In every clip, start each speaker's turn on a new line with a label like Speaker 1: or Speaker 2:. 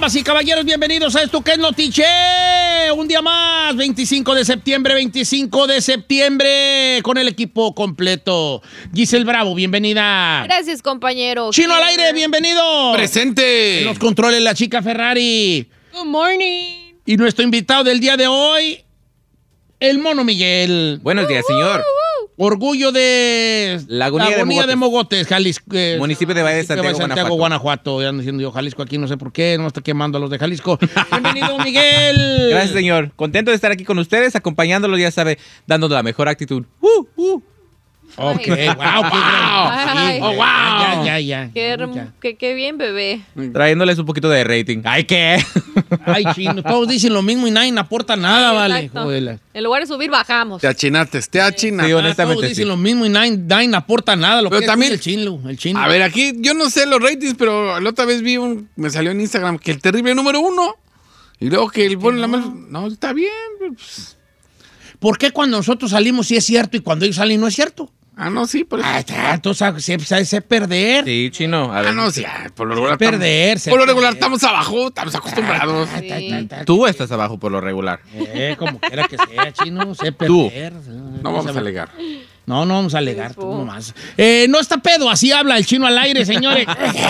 Speaker 1: Damas y caballeros, bienvenidos a esto que es Notiche. Un día más, 25 de septiembre, con el equipo completo. Giselle Bravo, bienvenida.
Speaker 2: Gracias, compañero.
Speaker 1: Chino al aire, bienvenido.
Speaker 3: Presente.
Speaker 1: En los controles, la chica Ferrari.
Speaker 2: Good morning.
Speaker 1: Y nuestro invitado del día de hoy, el Mono Miguel.
Speaker 4: Buenos días, señor.
Speaker 1: Orgullo de
Speaker 4: Lagunilla de
Speaker 1: Mogotes, Jalisco.
Speaker 4: Municipio de Valle de Santiago,
Speaker 1: Guanajuato. Ya ando diciendo yo Jalisco aquí, no sé por qué, no está quemando a los de Jalisco. Bienvenido, Miguel.
Speaker 4: Gracias, señor. Contento de estar aquí con ustedes, acompañándolos, ya sabe, dando la mejor actitud.
Speaker 1: Ok, wow,
Speaker 2: Ay.
Speaker 1: oh, wow. Ya.
Speaker 2: Qué bien, bebé.
Speaker 4: Trayéndoles un poquito de rating. Ay, ¿qué?
Speaker 1: Ay, chino, todos dicen lo mismo y nadie aporta nada, vale. Joder.
Speaker 2: En lugar de subir, bajamos.
Speaker 3: Te achinaste.
Speaker 4: Sí, honestamente,
Speaker 1: todos dicen lo mismo y nadie aporta nada. Lo
Speaker 3: pero
Speaker 1: que
Speaker 3: también
Speaker 1: es el chino.
Speaker 3: A ver, aquí yo no sé los ratings, pero la otra vez me salió en Instagram que el terrible número 1 y luego que el bueno, no, está bien. Pues.
Speaker 1: ¿Por qué cuando nosotros salimos sí es cierto y cuando ellos salen no es cierto?
Speaker 3: Ah, no, sí, por eso.
Speaker 1: Entonces sé perder.
Speaker 4: Sí, chino. A ver.
Speaker 3: No, sí, por lo regular. Estamos abajo, estamos acostumbrados.
Speaker 4: Tú estás abajo por lo regular.
Speaker 1: Como quiera que sea, chino, sé perder.
Speaker 3: No vamos a alegar.
Speaker 1: No vamos a alegar, tú nomás. No está pedo, así habla el chino al aire, señores.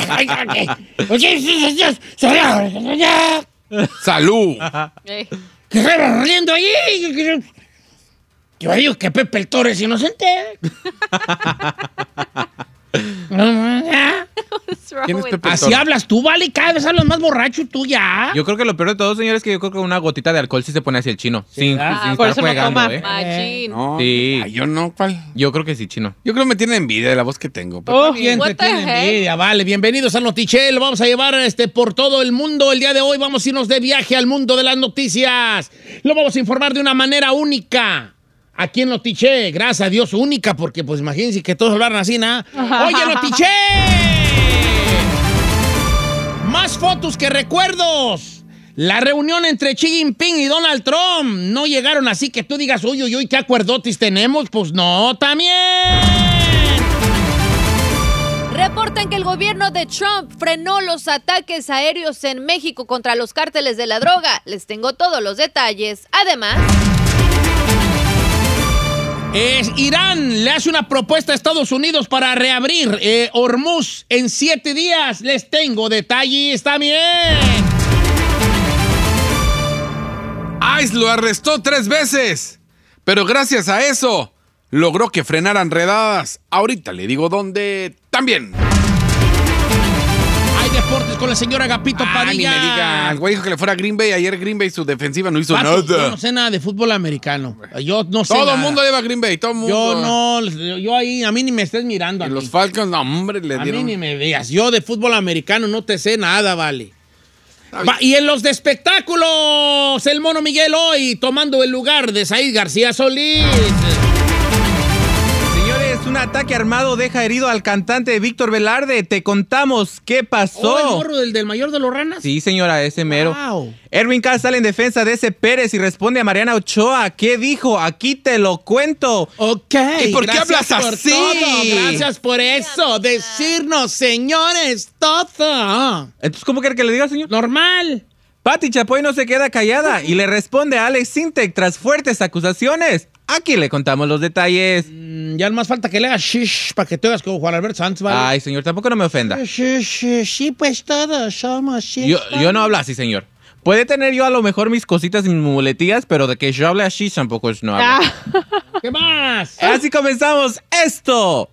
Speaker 3: ¡Salud!
Speaker 1: ¿Qué se riendo ahí? Yo digo que Pepe el Toro es inocente.
Speaker 3: ¿Quién es Pepe el
Speaker 1: Así
Speaker 3: Toro?
Speaker 1: hablas tú, vale, cada vez hablas más borracho tú ya.
Speaker 4: Yo creo que lo peor de todo, señor, es que yo creo que una gotita de alcohol sí se pone hacia el chino. Sin
Speaker 2: por
Speaker 4: estar
Speaker 2: eso no
Speaker 4: juegando,
Speaker 2: toma.
Speaker 4: ¿eh?
Speaker 2: Machín.
Speaker 3: No,
Speaker 4: Sí.
Speaker 3: yo no, ¿cuál?
Speaker 4: Yo creo que sí, chino.
Speaker 3: Yo creo que me tiene envidia de la voz que tengo. Pero
Speaker 1: ¿Quién te
Speaker 2: What the
Speaker 1: tiene
Speaker 2: heck?
Speaker 1: envidia? Vale, bienvenidos a Notiche. Lo vamos a llevar por todo el mundo. El día de hoy vamos a irnos de viaje al mundo de las noticias. Lo vamos a informar de una manera única. Aquí en Notiche, gracias a Dios, única, porque pues imagínense que todos hablaran así, ¿no? ¡Oye, Notiche! Más fotos que recuerdos. La reunión entre Xi Jinping y Donald Trump no llegaron así que tú digas, uy, ¿qué acuerdotis tenemos? Pues no, también.
Speaker 2: Reportan que el gobierno de Trump frenó los ataques aéreos en México contra los cárteles de la droga. Les tengo todos los detalles. Además...
Speaker 1: Irán le hace una propuesta a Estados Unidos para reabrir Hormuz en 7 días. Les tengo detalles también.
Speaker 3: ICE lo arrestó 3 veces, pero gracias a eso logró que frenaran redadas. Ahorita le digo dónde también.
Speaker 1: Hay deportes con la señora Agapito Padilla.
Speaker 3: Ni me diga. El güey dijo que le fuera a Green Bay. Ayer Green Bay su defensiva no hizo
Speaker 1: Paso,
Speaker 3: nada.
Speaker 1: yo no sé nada de fútbol americano. Yo no sé
Speaker 3: Todo
Speaker 1: nada.
Speaker 3: el mundo lleva a Green Bay, todo el mundo.
Speaker 1: Yo ahí, a mí ni me estés mirando.
Speaker 3: Y los Falcons, no, hombre, le
Speaker 1: a
Speaker 3: dieron.
Speaker 1: mí ni me veas. Yo de fútbol americano no te sé nada, vale. Y en los de espectáculos, el Mono Miguel hoy tomando el lugar de Said García Solís.
Speaker 4: Señores, un ataque armado deja herido al cantante Víctor Velarde. Te contamos qué pasó.
Speaker 1: ¿El morro del mayor de los ranas?
Speaker 4: Sí, señora, ese mero.
Speaker 1: Wow.
Speaker 4: Erwin Cass sale en defensa de ese Pérez y responde a Mariana Ochoa. ¿Qué dijo? Aquí te lo cuento.
Speaker 1: Ok.
Speaker 3: ¿Y por qué hablas
Speaker 1: por
Speaker 3: así?
Speaker 1: todo. Gracias por eso. Decirnos, señores, todo.
Speaker 4: Entonces, ¿cómo quiere que le diga, señor?
Speaker 1: Normal.
Speaker 4: Pati Chapoy no se queda callada y le responde a Alex Sintek tras fuertes acusaciones. Aquí le contamos los detalles.
Speaker 1: Ya no más falta que le hagas shish para que te hagas como Juan Alberto Santos, ¿vale?
Speaker 4: Ay, señor, tampoco no me ofenda.
Speaker 1: Sí, pues todos somos shish.
Speaker 4: Yo no hablo así, señor. Puede tener yo a lo mejor mis cositas y mis muletillas, pero de que yo hable así tampoco no hablo.
Speaker 1: ¿Qué más?
Speaker 4: Así comenzamos. Esto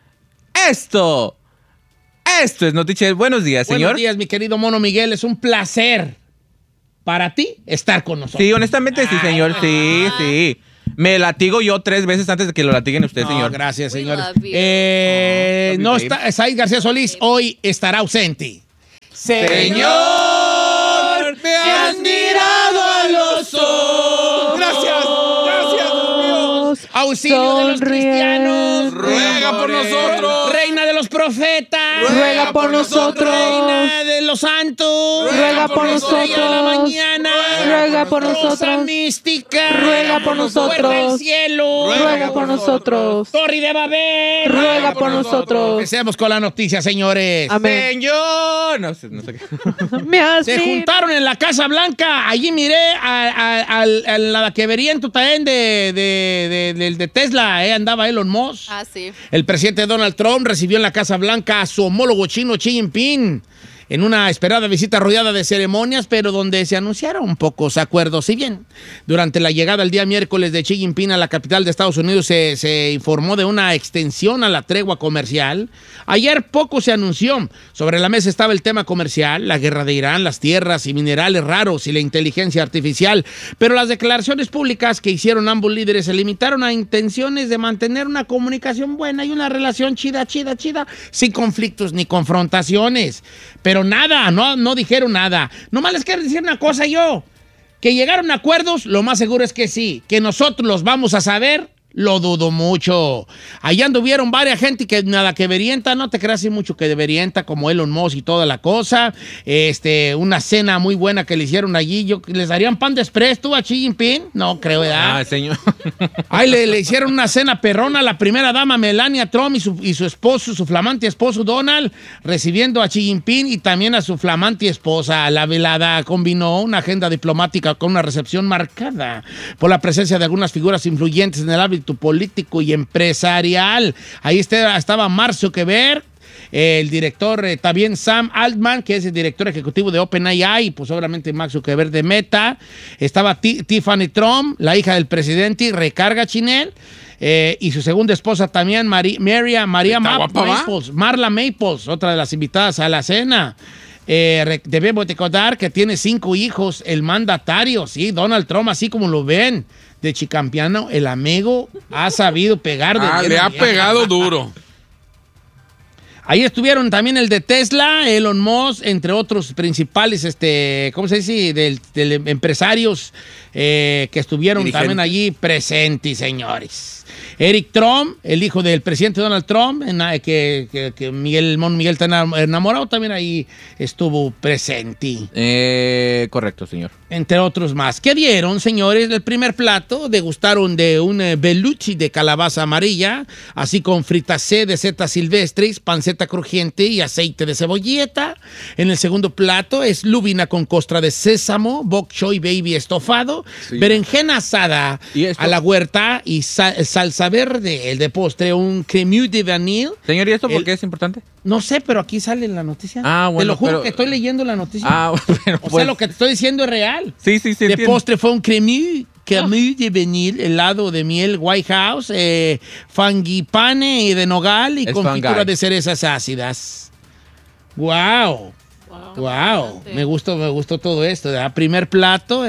Speaker 4: es Notiche. Buenos días, señor.
Speaker 1: Buenos días, mi querido Mono Miguel. Es un placer para ti estar con nosotros.
Speaker 4: Sí, honestamente sí, señor. Sí. Me latigo yo 3 veces antes de que lo latiguen usted,
Speaker 1: No,
Speaker 4: señor.
Speaker 1: gracias,
Speaker 2: We
Speaker 1: señor.
Speaker 2: love you.
Speaker 1: No está, Said García Solís hoy estará ausente.
Speaker 4: Señor,
Speaker 1: me has mirado a los ojos.
Speaker 3: Gracias, Dios mío.
Speaker 1: Auxilio de los cristianos.
Speaker 3: Ruega por nosotros.
Speaker 1: Reina de los profetas.
Speaker 3: Ruega por nosotros.
Speaker 1: Reina de los santos.
Speaker 5: Ruega por
Speaker 1: Estrella de la
Speaker 5: nosotros.
Speaker 1: mañana.
Speaker 5: Ruega por
Speaker 1: Rosa
Speaker 5: nosotros.
Speaker 1: mística.
Speaker 5: Ruega por nosotros.
Speaker 1: Puerta del cielo.
Speaker 5: Ruega por nosotros.
Speaker 1: Torre de Babel.
Speaker 5: Ruega por nosotros.
Speaker 1: Empecemos con la noticia, señores.
Speaker 5: Amén.
Speaker 4: Señor. No sé qué.
Speaker 5: Me has
Speaker 1: Se juntaron en la Casa Blanca. Allí miré a la que verían tu también de Tesla. Andaba Elon Musk.
Speaker 2: Ah, sí.
Speaker 1: El presidente Donald Trump recibió en la Casa Blanca a su homólogo chino Xi Jinping en una esperada visita rodeada de ceremonias, pero donde se anunciaron pocos acuerdos. Si bien durante la llegada el día miércoles de Xi Jinping a la capital de Estados Unidos se informó de una extensión a la tregua comercial, ayer poco se anunció. Sobre la mesa estaba el tema comercial, la guerra de Irán, las tierras y minerales raros y la inteligencia artificial, pero las declaraciones públicas que hicieron ambos líderes se limitaron a intenciones de mantener una comunicación buena y una relación chida, sin conflictos ni confrontaciones. Pero nada, no dijeron nada. Nomás les quiero decir una cosa yo. Que llegaron a acuerdos, lo más seguro es que sí. Que nosotros los vamos a saber, lo dudo mucho. Allá anduvieron varias gente que nada que verienta, no te creas así mucho que verienta, como Elon Musk y toda la cosa. Una cena muy buena que le hicieron allí. ¿Les darían pan de express tú a Xi Jinping? No creo, ¿verdad?
Speaker 4: Ah, señor.
Speaker 1: Ay, le hicieron una cena perrona a la primera dama Melania Trump y su esposo, su flamante esposo Donald, recibiendo a Xi Jinping y también a su flamante esposa. La velada combinó una agenda diplomática con una recepción marcada por la presencia de algunas figuras influyentes en el ámbito político y empresarial. Ahí estaba Mark Zuckerberg, el director, también Sam Altman, que es el director ejecutivo de OpenAI, y pues obviamente Mark Zuckerberg de Meta. Estaba Tiffany Trump, la hija del presidente, recarga Chinel, y su segunda esposa también, Marla Maples, otra de las invitadas a la cena. Debemos recordar que tiene 5 hijos, el mandatario, sí, Donald Trump, así como lo ven, de chicampiano, el amigo ha sabido pegar de bien
Speaker 3: le
Speaker 1: a
Speaker 3: ha
Speaker 1: bien.
Speaker 3: pegado duro.
Speaker 1: Ahí estuvieron también el de Tesla, Elon Musk, entre otros principales, ¿cómo se dice? Del empresarios que estuvieron también allí presentes, señores. Eric Trump, el hijo del presidente Donald Trump, que Miguel está enamorado, también ahí estuvo presente.
Speaker 4: Correcto, señor.
Speaker 1: Entre otros más. ¿Qué dieron, señores? El primer plato, degustaron de un belucci de calabaza amarilla, así con fritacé de setas silvestres, panceta crujiente y aceite de cebolleta. En el segundo plato es lubina con costra de sésamo, bok choy baby estofado, berenjena asada a la huerta y salsa verde. El de postre, un crème de vanille.
Speaker 4: Señor, ¿y esto por qué es importante?
Speaker 1: No sé, pero aquí sale en la noticia.
Speaker 4: Ah, bueno,
Speaker 1: te lo juro
Speaker 4: pero
Speaker 1: que estoy leyendo la noticia.
Speaker 4: Ah, bueno,
Speaker 1: o sea, lo que te estoy diciendo es real.
Speaker 4: Sí,
Speaker 1: De
Speaker 4: entiendo.
Speaker 1: postre fue un crème de vanille, helado de miel White House, frangipane de nogal y confitura de cerezas ácidas. Wow. Me gustó todo esto. Primer plato,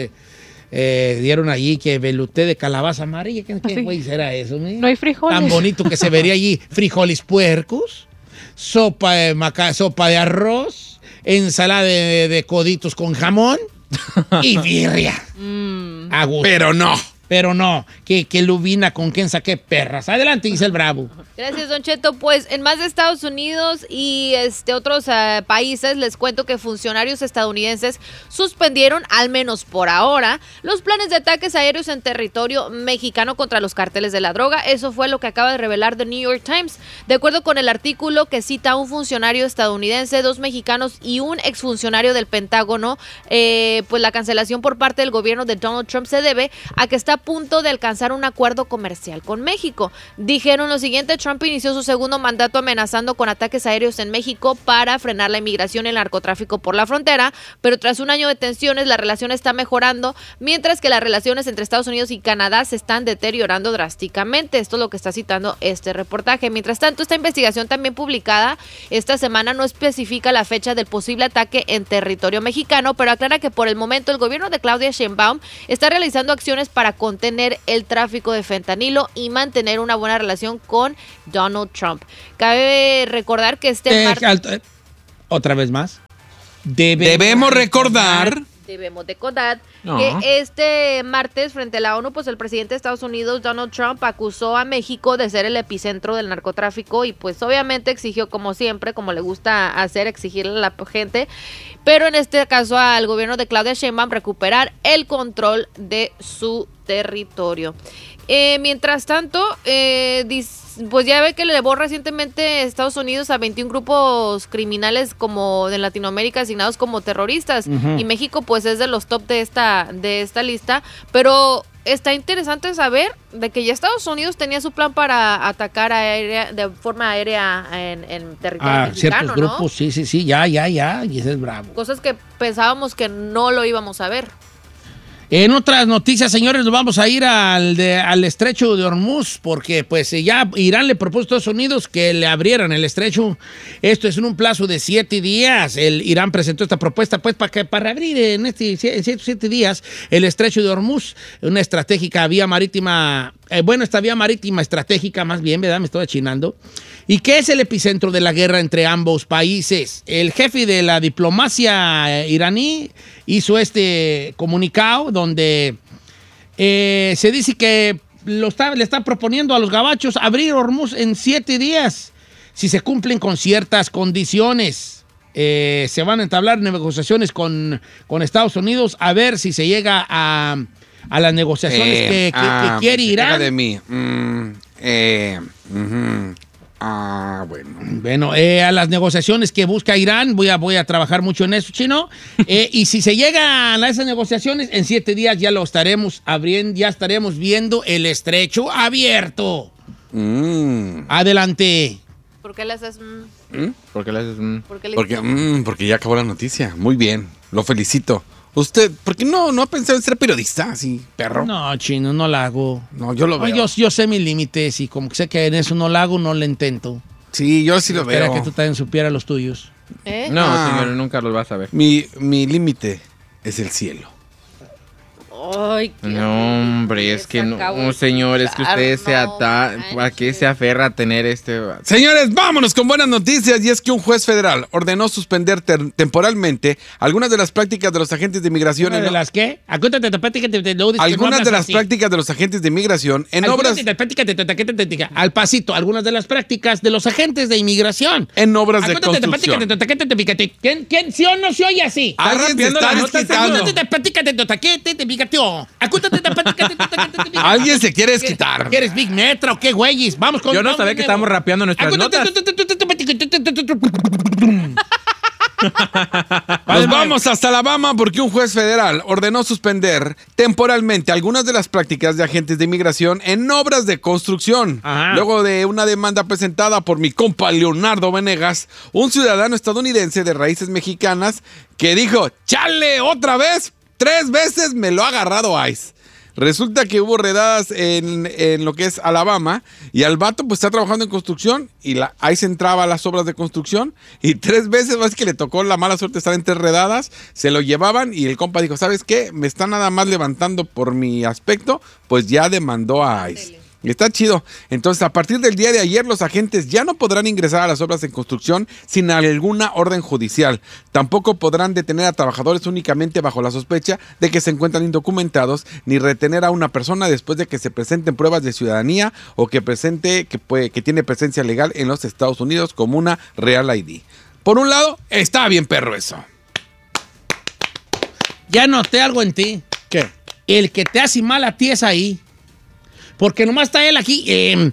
Speaker 1: dieron allí que veluté de calabaza amarilla. ¿Qué güey será eso?
Speaker 5: No hay frijoles.
Speaker 1: Tan bonito que se vería allí. Frijoles puercos, sopa de arroz, ensalada de coditos con jamón y birria. A gusto. Pero no, que lubina con quién saqué perras. Adelante, dice el Bravo.
Speaker 2: Gracias, Don Cheto. Pues en más de Estados Unidos y otros países, les cuento que funcionarios estadounidenses suspendieron, al menos por ahora, los planes de ataques aéreos en territorio mexicano contra los cárteles de la droga. Eso fue lo que acaba de revelar The New York Times. De acuerdo con el artículo que cita a un funcionario estadounidense, 2 mexicanos y un exfuncionario del Pentágono, pues la cancelación por parte del gobierno de Donald Trump se debe a que está a punto de alcanzar un acuerdo comercial con México. Dijeron lo siguiente: Trump inició su segundo mandato amenazando con ataques aéreos en México para frenar la inmigración y el narcotráfico por la frontera, pero tras un año de tensiones la relación está mejorando, mientras que las relaciones entre Estados Unidos y Canadá se están deteriorando drásticamente. Esto es lo que está citando este reportaje. Mientras tanto, esta investigación también publicada esta semana no especifica la fecha del posible ataque en territorio mexicano, pero aclara que por el momento el gobierno de Claudia Sheinbaum está realizando acciones para contener el tráfico de fentanilo y mantener una buena relación con Donald Trump. Cabe recordar que otra vez más.
Speaker 3: Debemos recordar
Speaker 2: debemos de contar
Speaker 4: No.
Speaker 2: que este martes frente a la ONU, pues el presidente de Estados Unidos, Donald Trump, acusó a México de ser el epicentro del narcotráfico y pues obviamente exigió, como siempre, como le gusta hacer, exigirle a la gente, pero en este caso al gobierno de Claudia Sheinbaum recuperar el control de su territorio. Mientras tanto, pues ya ve que le elevó recientemente Estados Unidos a 21 grupos criminales como de Latinoamérica asignados como terroristas, y México pues es de los top de esta lista, pero está interesante saber de que ya Estados Unidos tenía su plan para atacar de forma aérea en territorio mexicano,
Speaker 1: ciertos
Speaker 2: ¿no?
Speaker 1: grupos, sí, ya, y ese es bravo.
Speaker 2: Cosas que pensábamos que no lo íbamos a ver.
Speaker 1: En otras noticias, señores, nos vamos a ir al estrecho de Hormuz, porque pues ya Irán le propuso a Estados Unidos que le abrieran el estrecho. Esto es en un plazo de 7 días. El Irán presentó esta propuesta pues para abrir en estos 7 días el estrecho de Hormuz, una estratégica vía marítima, esta vía marítima estratégica más bien, ¿verdad? Me estoy achinando. ¿Y qué es el epicentro de la guerra entre ambos países? El jefe de la diplomacia iraní hizo este comunicado donde se dice que le está proponiendo a los gabachos abrir Hormuz en 7 días si se cumplen con ciertas condiciones. Se van a entablar negociaciones con Estados Unidos a ver si se llega a las negociaciones que quiere Irán.
Speaker 3: De mí. Bueno.
Speaker 1: Bueno, a las negociaciones que busca Irán, voy a trabajar mucho en eso, Chino. Y si se llegan a esas negociaciones, en 7 días ya lo estaremos abriendo, ya estaremos viendo el estrecho abierto. Adelante.
Speaker 2: ¿Por qué le haces?
Speaker 4: ¿Por qué le haces?
Speaker 2: ¿Por qué le
Speaker 3: Porque ya acabó la noticia. Muy bien, lo felicito. Usted, ¿por qué no ha pensado en ser periodista así, perro?
Speaker 1: No, Chino, no la hago.
Speaker 3: No, yo lo veo.
Speaker 1: Yo sé mis límites y como que sé que en eso no la hago, no lo intento.
Speaker 3: Sí, yo sí lo
Speaker 1: Espera
Speaker 3: veo.
Speaker 1: que tú también supieras los tuyos.
Speaker 4: No, señor, nunca los vas a ver.
Speaker 3: Mi límite es el cielo.
Speaker 2: Ay, qué
Speaker 4: No, hombre, es que no, señor, es que usted ¿para qué se aferra a tener
Speaker 3: Señores, vámonos con buenas noticias. Y es que un juez federal ordenó suspender temporalmente algunas de las prácticas de los agentes de migración.
Speaker 1: ¿Algunas de las qué? Acuérdate,
Speaker 3: Algunas de las prácticas de los agentes de migración en obras.
Speaker 1: Al pasito, algunas de las prácticas de los agentes de inmigración.
Speaker 3: En obras de construcción.
Speaker 1: ¿Quién sí o no se oye así?
Speaker 3: Alguien se está desquitando. Alguien se quiere desquitar.
Speaker 1: ¿Quieres Big Metra o qué, güeyes? Vamos con...
Speaker 4: Yo no sabía que estamos rapeando nuestras notas.
Speaker 3: Nos vamos hasta Alabama porque un juez federal ordenó suspender temporalmente algunas de las prácticas de agentes de inmigración en obras de construcción.
Speaker 1: Ajá.
Speaker 3: Luego de una demanda presentada por mi compa Leonardo Venegas, un ciudadano estadounidense de raíces mexicanas que dijo, ¡chale, otra vez! 3 veces me lo ha agarrado ICE. Resulta que hubo redadas en lo que es Alabama y al vato pues está trabajando en construcción y ICE entraba a las obras de construcción y 3 veces más que le tocó la mala suerte estar en 3 redadas, se lo llevaban y el compa dijo, ¿sabes qué? Me está nada más levantando por mi aspecto, pues ya demandó a ICE. Y está chido. Entonces, a partir del día de ayer, los agentes ya no podrán ingresar a las obras en construcción sin alguna orden judicial. Tampoco podrán detener a trabajadores únicamente bajo la sospecha de que se encuentran indocumentados, ni retener a una persona después de que se presenten pruebas de ciudadanía o que tiene presencia legal en los Estados Unidos como una Real ID. Por un lado, está bien perro eso.
Speaker 1: Ya noté algo en ti.
Speaker 3: ¿Qué?
Speaker 1: El que te hace mal a ti es ahí. Porque nomás está él aquí.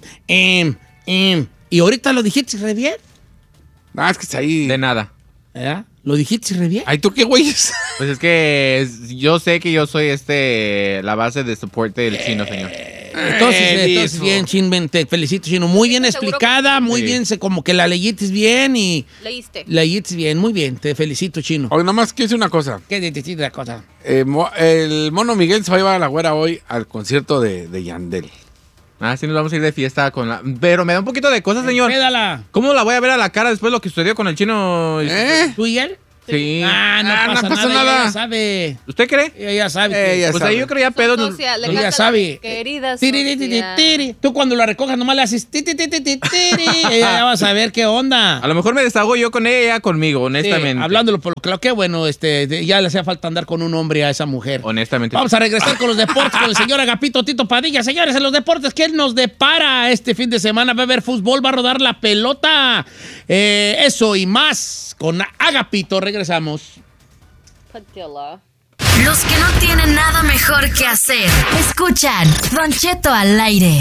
Speaker 1: Y ahorita lo dijiste re bien.
Speaker 3: Es que está ahí.
Speaker 4: De nada.
Speaker 1: ¿Verdad? Lo dijiste re bien.
Speaker 3: Ay, ¿tú qué güeyes?
Speaker 4: Pues es que yo sé que yo soy la base de soporte del chino, señor.
Speaker 1: Entonces bien, Chin, te felicito, Chino. Muy bien explicada, muy
Speaker 4: sí.
Speaker 1: bien, como que la leíste bien y...
Speaker 2: Leíste.
Speaker 1: Leíste bien, muy bien, te felicito, Chino.
Speaker 3: Oye, nomás quiero decir una cosa.
Speaker 1: ¿Qué decir la cosa?
Speaker 3: El mono Miguel se va a llevar a la güera hoy al concierto de Yandel.
Speaker 4: Sí, nos vamos a ir de fiesta Pero me da un poquito de cosas, señor.
Speaker 1: Quédala.
Speaker 4: ¿Cómo la voy a ver a la cara después de lo que sucedió con el chino?
Speaker 1: ¿Tú y él?
Speaker 4: Sí.
Speaker 1: No pasa nada. Ella sabe.
Speaker 4: ¿Usted cree?
Speaker 1: Ella sabe.
Speaker 3: Ella
Speaker 4: Pues
Speaker 3: sabe.
Speaker 4: ahí yo creo ya pedos.
Speaker 2: Socia, le
Speaker 1: Ella
Speaker 2: canta
Speaker 1: sabe.
Speaker 2: la querida
Speaker 1: Tiri, tiri,
Speaker 2: socia.
Speaker 1: tiri. Tú cuando la recojas nomás le haces tiri, tiri, tiri, tiri. Ella ya va a saber qué onda.
Speaker 4: A lo mejor me desahogo yo con ella, conmigo, honestamente.
Speaker 1: Sí, hablándolo por lo que bueno, ya le hacía falta andar con un hombre a esa mujer.
Speaker 4: Honestamente.
Speaker 1: Vamos a regresar con los deportes con el señor Agapito Tito Padilla. Señores, en los deportes, ¿qué nos depara este fin de semana? Va a haber fútbol, va a rodar la pelota. Eso y más con Agapito. Regresamos.
Speaker 2: Padilla.
Speaker 6: Los que no tienen nada mejor que hacer, escuchan Don Cheto al aire.